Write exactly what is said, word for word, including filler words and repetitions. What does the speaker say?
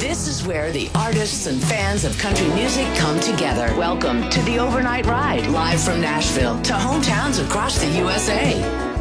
This is where the artists and fans of country music come together. Welcome to the Overnight Ride, live from Nashville to hometowns across the U S A.